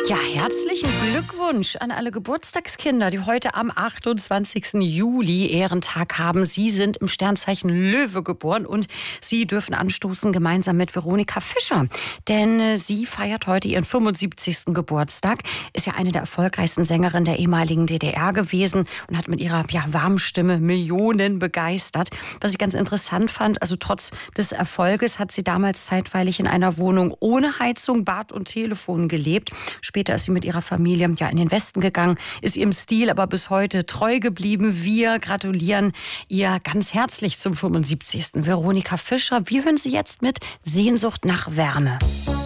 Ja, herzlichen Glückwunsch an alle Geburtstagskinder, die heute am 28. Juli Ehrentag haben. Sie sind im Sternzeichen Löwe geboren und Sie dürfen anstoßen gemeinsam mit Veronika Fischer. Denn sie feiert heute ihren 75. Geburtstag, ist ja eine der erfolgreichsten Sängerinnen der ehemaligen DDR gewesen und hat mit ihrer warmen Stimme Millionen begeistert. Was ich ganz interessant fand, also trotz des Erfolges hat sie damals zeitweilig in einer Wohnung ohne Heizung, Bad und Telefon gelebt. Später ist sie mit ihrer Familie in den Westen gegangen, ist ihrem Stil aber bis heute treu geblieben. Wir gratulieren ihr ganz herzlich zum 75. Veronika Fischer. Wir hören sie jetzt mit Sehnsucht nach Wärme.